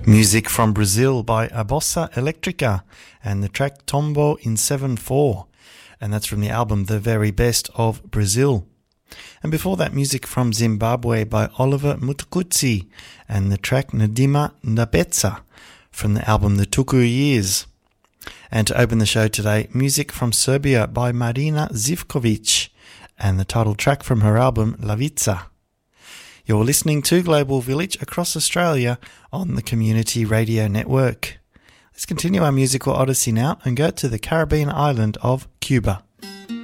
Music from Brazil by A Bossa Electrica and the track Tombo in 7/4, and that's from the album The Very Best of Brazil. And before that, music from Zimbabwe by Oliver Mtukudzi and the track Ndima Ndapetsa from the album The Tuku Years. And to open the show today, music from Serbia by Marina Zivkovic and the title track from her album Lavica. You're listening to Global Village across Australia on the Community Radio Network. Let's continue our musical odyssey now and go to the Caribbean island of Cuba.